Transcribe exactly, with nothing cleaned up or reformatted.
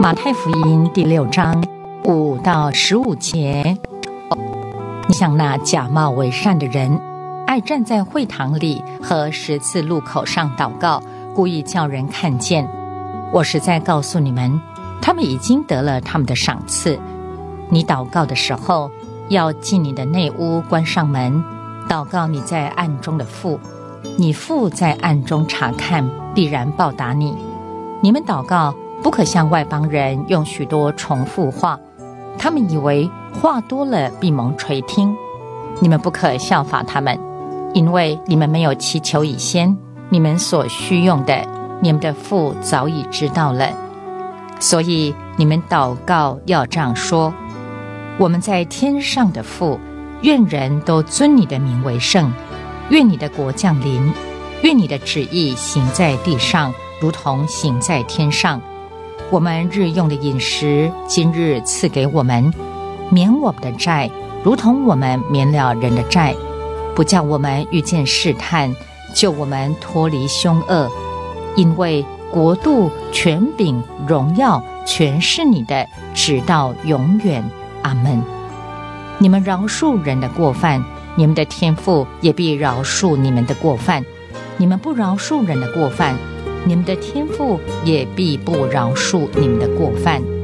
马太福音第六章五到十五节，你像那假冒为善的人，爱站在会堂里和十字路口上祷告，故意叫人看见。我实在告诉你们，他们已经得了他们的赏赐。你祷告的时候，要进你的内屋，关上门，祷告你在暗中的父，你父在暗中查看，必然报答你。你们祷告，不可像外邦人用许多重复话，他们以为话多了必蒙垂听。你们不可效法他们，因为你们没有祈求以先，你们所需用的，你们的父早已知道了。所以你们祷告要这样说：我们在天上的父，愿人都尊你的名为圣，愿你的国降临，愿你的旨意行在地上，如同行在天上。我们日用的饮食，今日赐给我们，免我们的债，如同我们免了人的债，不叫我们遇见试探，救我们脱离凶恶。因为国度、权柄、荣耀，全是你的，直到永远。阿们。你们饶恕人的过犯，你们的天父也必饶恕你们的过犯；你们不饶恕人的过犯，你们的天父也必不饶恕你们的过犯。